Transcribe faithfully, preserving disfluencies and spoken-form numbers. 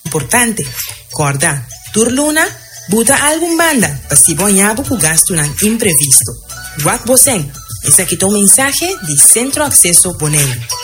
Importante, corda, turluna, buta algum banda, para si banhar com gasto nan imprevisto. Guac Bosen, esse aqui é um mensagem de Centro Accesso Bonem.